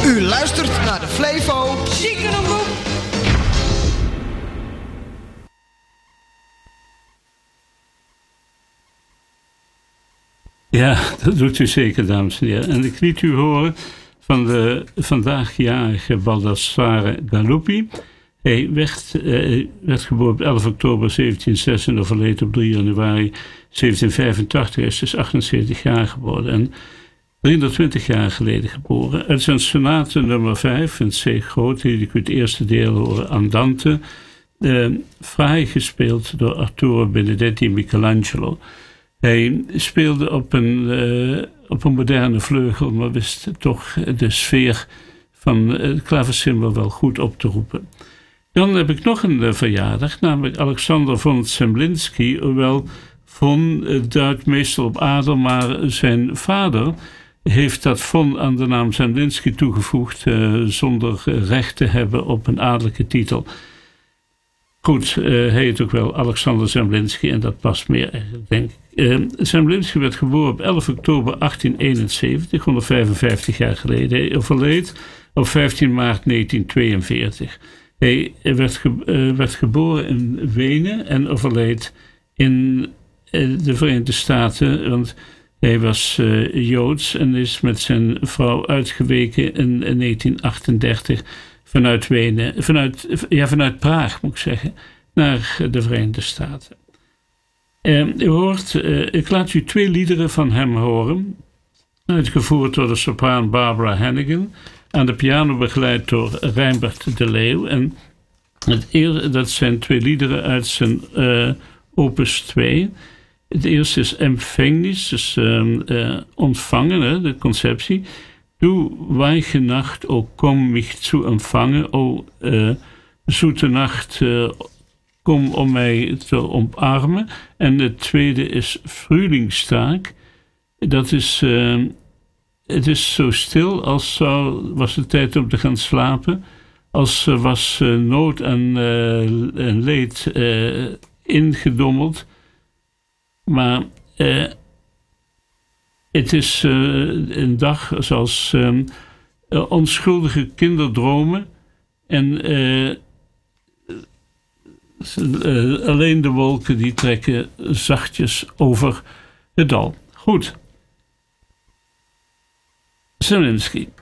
U luistert naar de Flevo Ziekenomroep. Ja, dat doet u zeker, dames en heren. En ik liet u horen van de vandaagjarige Baldassare Galuppi. Hij werd geboren op 11 oktober 1706 en overleed op 3 januari 1785. Hij is dus 78 jaar geworden en 320 jaar geleden geboren. Uit zijn sonate nummer 5 in C groot, die ik u het eerste deel horen, Andante, fraai gespeeld door Arturo Benedetti Michelangelo. Hij speelde op een moderne vleugel, maar wist toch de sfeer van het klaversymbol wel goed op te roepen. Dan heb ik nog een verjaardag, namelijk Alexander von Zemlinsky. Hoewel von duidt meestal op adel, maar zijn vader heeft dat von aan de naam Zemlinsky toegevoegd zonder recht te hebben op een adellijke titel. Goed, hij heet ook wel Alexander Zemlinsky en dat past meer eigenlijk, denk ik. Zemlinsky werd geboren op 11 oktober 1871, 155 jaar geleden. Hij overleed op 15 maart 1942. Hij werd geboren in Wenen en overleed in de Verenigde Staten, want hij was Joods en is met zijn vrouw uitgeweken in 1938 vanuit Wenen, vanuit Praag moet ik zeggen, naar de Verenigde Staten. Ik laat u 2 liederen van hem horen, uitgevoerd door de sopraan Barbara Hannigan, aan de piano begeleid door Reinbert de Leeuw. En dat zijn 2 liederen uit zijn opus 2. Het eerste is Empfängnis, dus ontvangen, de conceptie. Du weiche Nacht, o kom mich zu empfangen, o zoete nacht, kom om mij te omarmen. En het tweede is Frühlingstag. Dat is, het is zo stil als was het tijd om te gaan slapen, als was nood en leed ingedommeld. Maar het is een dag zoals onschuldige kinderdromen en alleen de wolken die trekken zachtjes over het dal. Goed. Zemlinsky.